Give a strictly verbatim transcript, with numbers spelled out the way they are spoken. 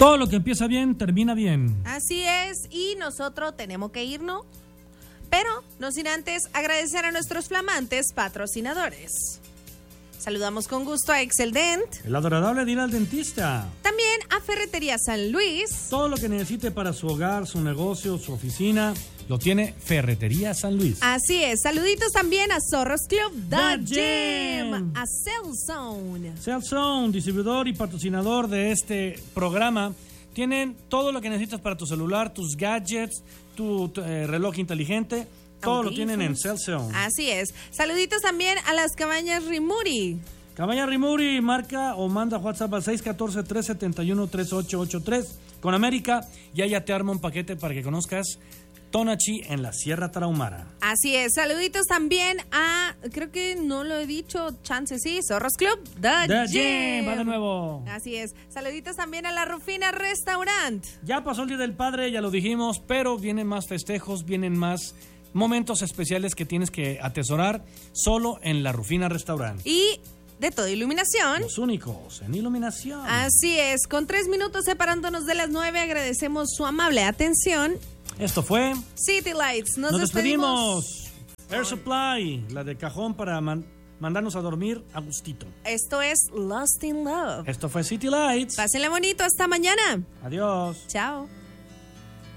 Todo lo que empieza bien, termina bien. Así es, y nosotros tenemos que irnos, pero no sin antes agradecer a nuestros flamantes patrocinadores. Saludamos con gusto a Exceldent. El adorable de ir al dentista. También a Ferretería San Luis. Todo lo que necesite para su hogar, su negocio, su oficina, lo tiene Ferretería San Luis. Así es. Saluditos también a Zorros Club, The, The Gym, Gym. a Cellzone. Cellzone, distribuidor y patrocinador de este programa. Tienen todo lo que necesitas para tu celular, tus gadgets, tu, tu eh, reloj inteligente. Todo lo tienen en Cellzone. Así es. Saluditos también a las cabañas Rimuri. Cabaña Rimuri, marca o manda WhatsApp al seis uno cuatro, tres siete uno, tres ocho ocho tres con América y allá te arma un paquete para que conozcas Tonachi en la Sierra Tarahumara. Así es. Saluditos también a, creo que no lo he dicho, chance sí, Zorros Club, The, The Gym. Gym, va de nuevo. Así es. Saluditos también a la Rufina Restaurant. Ya pasó el Día del Padre, ya lo dijimos, pero vienen más festejos, vienen más momentos especiales que tienes que atesorar solo en la Rufina Restaurant. Y de toda iluminación. Los únicos en iluminación. Así es, con tres minutos separándonos de las nueve, agradecemos su amable atención. Esto fue City Lights. Nos, Nos despedimos. despedimos. Air Supply, la de cajón para man- mandarnos a dormir a gustito. Esto es Lost in Love. Esto fue City Lights. Pásenla bonito, hasta mañana. Adiós. Chao.